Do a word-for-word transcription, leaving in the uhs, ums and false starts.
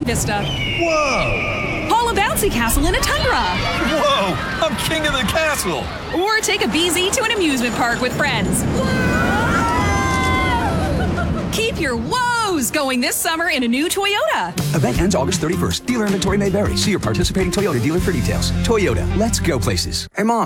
Vista. Whoa! Haul a bouncy castle in a tundra. Whoa! I'm king of the castle! Or take a B Z to an amusement park with friends. Keep your woes going this summer in a new Toyota. Event ends August thirty-first. Dealer inventory may vary. See your participating Toyota dealer for details. Toyota, let's go places. Hey, Mom.